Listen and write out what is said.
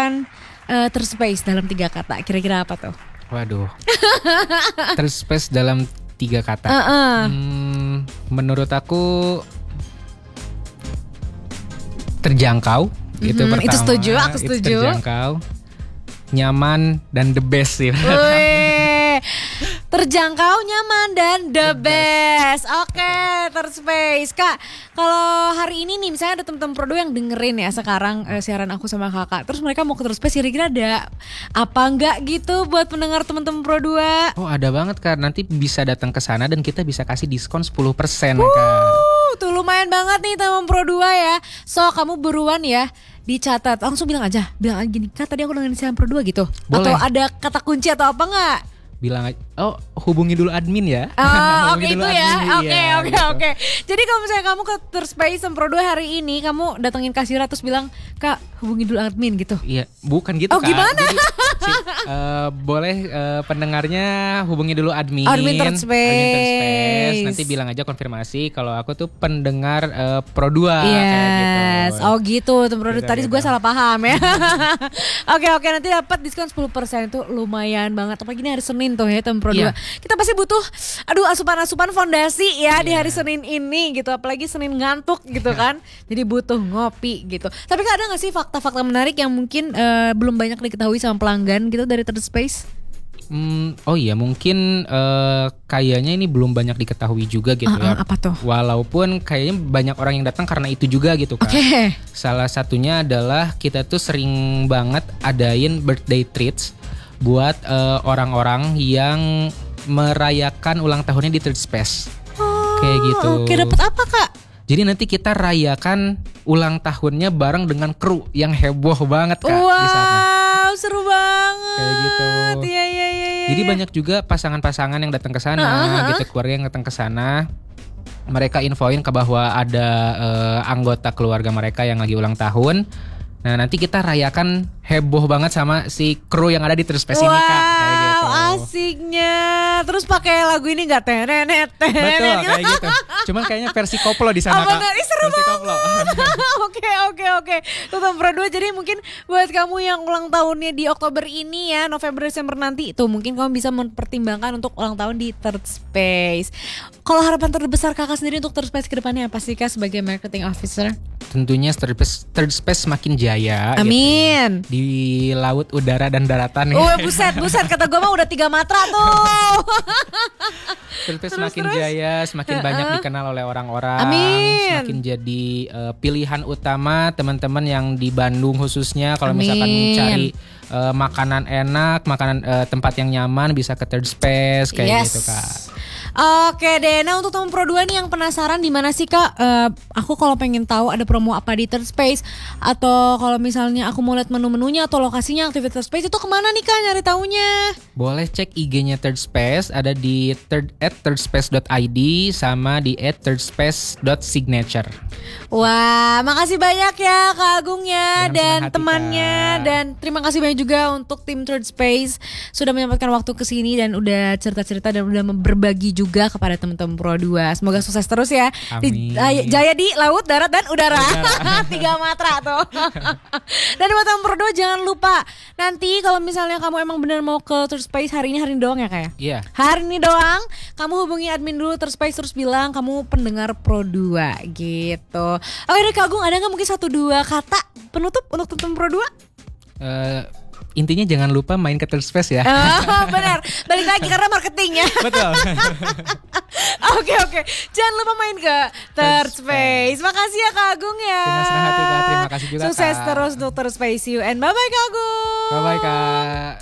mendefinisikan third space dalam 3 kata? Kira-kira apa tuh? Waduh. Third space dalam 3 kata. Menurut aku terjangkau. Itu pertama. Itu setuju, aku setuju. Itu terjangkau, nyaman, dan the best sih. Terjangkau, nyaman, dan the best. Oke, third space. Kak, kalau hari ini nih misalnya ada teman-teman Prodo yang dengerin ya sekarang siaran aku sama kakak, terus mereka mau ke third space, kira-kira ada apa enggak gitu buat pendengar teman-teman Pro 2? Oh, ada banget Kak. Nanti bisa datang ke sana dan kita bisa kasih diskon 10% Kak. Tuh lumayan banget nih teman Pro 2 ya. So kamu buruan ya, dicatat. Langsung bilang aja gini, Kak tadi aku dengerin siaran Pro 2 gitu. Boleh. Atau ada kata kunci atau apa enggak? Bilang aja, hubungi dulu admin ya. Oke itu ya. Oke. Jadi kalau misalnya kamu ke third space Pro 2 hari ini, kamu datengin kasir terus bilang, Kak hubungi dulu admin gitu. Iya, bukan gitu Kak. Gimana? Jadi, boleh pendengarnya hubungi dulu admin. Admin third space. Nanti bilang aja konfirmasi kalau aku tuh pendengar Pro 2 yes. kayak gitu. Gitu. Pro 2 tadi gue salah paham ya. Oke, nanti dapat diskon 10%, itu lumayan banget. Apalagi ini hari Senin tuh ya Pro 2. Kita pasti butuh asupan-asupan fondasi ya di hari Senin ini gitu. Apalagi Senin ngantuk gitu kan. Jadi butuh ngopi gitu. Tapi Kak, ada gak sih fakta-fakta menarik yang mungkin belum banyak diketahui sama pelanggan gitu dari third space? Mungkin kayaknya ini belum banyak diketahui juga gitu ya. Apa tuh? Walaupun kayaknya banyak orang yang datang karena itu juga gitu kan. Salah satunya adalah kita tuh sering banget adain birthday treats buat orang-orang yang merayakan ulang tahunnya di third space. Kayak gitu. Oke, dapat apa Kak? Jadi nanti kita rayakan ulang tahunnya bareng dengan kru yang heboh banget Kak di sana. Wow, seru banget. Kayak gitu. Iya. Jadi banyak juga pasangan-pasangan yang datang ke sana, gitu, keluarga yang datang ke sana. Mereka infoin ke bahwa ada anggota keluarga mereka yang lagi ulang tahun. Nah, nanti kita rayakan heboh banget sama si kru yang ada di third space ini Kak. Kayak gitu. Asiknya. Terus pakai lagu ini enggak tenet. Betul, kayak gitu. Cuman kayaknya versi koplo di sana Kak. Seru versi banget. Oke. Tuh Pro 2, jadi mungkin buat kamu yang ulang tahunnya di Oktober ini ya, November Desember nanti, itu mungkin kamu bisa mempertimbangkan untuk ulang tahun di third space. Kalau harapan terbesar Kakak sendiri untuk third space ke depannya apa sih Kak sebagai marketing officer? Tentunya third space semakin jaya. Amin. Gitu, di laut, udara, dan daratan. Buset. Kata gue mah udah 3 matra tuh. Third space semakin jaya, semakin banyak dikenal oleh orang-orang. Amin. Semakin jadi pilihan utama teman-teman yang di Bandung khususnya. Kalau misalkan mencari makanan enak, tempat yang nyaman, bisa ke third space kayak gitu Kak. Oke deh, nah untuk teman Pro 2 nih yang penasaran di mana sih Kak? Aku kalau pengen tahu ada promo apa di third space, atau kalau misalnya aku mau lihat menu-menunya atau lokasinya aktivitas space, itu kemana nih Kak nyari taunya? Boleh cek IG-nya third space, ada di @thirdspace.id sama di @thirdspace.signature. Wah, makasih banyak ya Kak Agung ya dan hati, temannya Kak. Dan terima kasih banyak juga untuk tim third space sudah menyempatkan waktu ke sini dan udah cerita-cerita dan udah berbagi juga kepada teman-teman Pro 2. Semoga sukses terus ya. Amin. Jaya di laut, darat, dan udara. 3 matra tuh. Dan buat teman Pro 2 jangan lupa, nanti kalau misalnya kamu emang benar mau ke third space hari ini doang ya Kak ya? Iya. Hari ini doang, kamu hubungi admin dulu third space, terus bilang kamu pendengar Pro 2 gitu. Oke deh Kak Agung, ada gak mungkin 1-2 kata penutup untuk teman Pro 2? Intinya jangan lupa main ke third space ya. Benar, balik lagi karena marketing ya. Betul. Oke. Jangan lupa main ke third space. Makasih ya Kak Agung ya. Dengan senang hati Kak, terima kasih juga Sukses Kak. terus untuk third space you, and bye bye Kak Agung. Bye bye Kak.